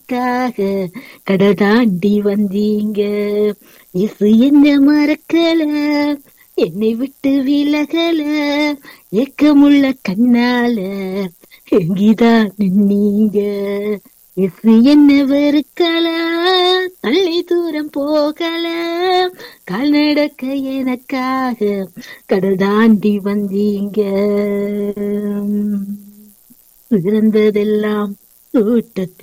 எனக்காக கடல் தாண்டி வந்தீங்க. இயேசு என்ன மறக்கல, என்னை விட்டு விலகல, ஏக்கமுள்ள கண்ணால எங்கிதான் நின்னீங்க. இயேசு என்ன வெறுக்கல, தள்ளி தூரம் போகல, கால் நடக்க எனக்காக கடல் தாண்டி வந்தீங்க. இழந்ததெல்லாம் கூட்டத்தில்